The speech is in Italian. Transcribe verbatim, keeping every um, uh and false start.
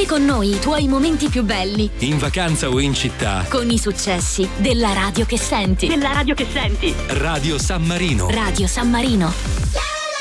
Vivi con noi i tuoi momenti più belli. In vacanza o in città. Con i successi della radio che senti. Della radio che senti. Radio San Marino. Radio San Marino.